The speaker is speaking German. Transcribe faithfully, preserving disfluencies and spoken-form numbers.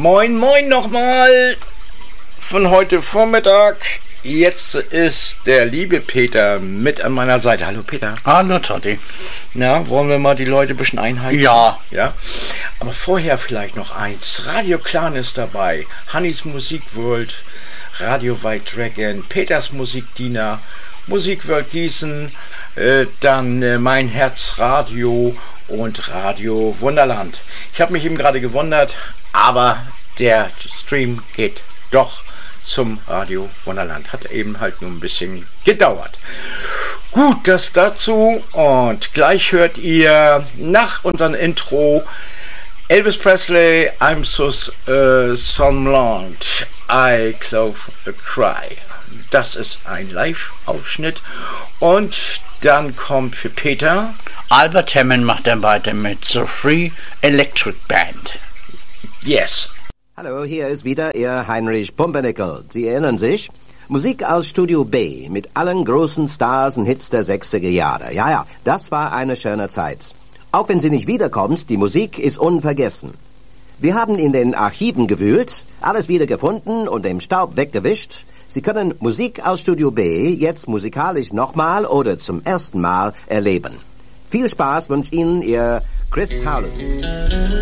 Moin, moin nochmal von heute Vormittag. Jetzt ist der liebe Peter mit an meiner Seite. Hallo Peter. Hallo Totti. Na, wollen wir mal die Leute ein bisschen einheizen? Ja. Ja. Aber vorher vielleicht noch eins. Radio Clan ist dabei. Hannis Musikworld, Radio White Dragon, Peters Musikdiener, Musikworld Gießen, äh, dann äh, Mein Herz Radio und Radio Wunderland. Ich habe mich eben gerade gewundert, aber der Stream geht doch zum Radio Wunderland. Hat eben halt nur ein bisschen gedauert. Gut, das dazu. Und gleich hört ihr nach unserem Intro Elvis Presley, I'm so uh, somnolent, I close a cry. Das ist ein Live-Aufschnitt. Und dann kommt für Peter Albert Hammond macht dann weiter mit The Free Electric Band. Yes. Hallo, hier ist wieder Ihr Heinrich Pumpernickel. Sie erinnern sich? Musik aus Studio B mit allen großen Stars und Hits der sechziger Jahre. Ja, ja, das war eine schöne Zeit. Auch wenn sie nicht wiederkommt, die Musik ist unvergessen. Wir haben in den Archiven gewühlt, alles wieder gefunden und den Staub weggewischt. Sie können Musik aus Studio B jetzt musikalisch nochmal oder zum ersten Mal erleben. Viel Spaß wünscht Ihnen Ihr Chris Howland.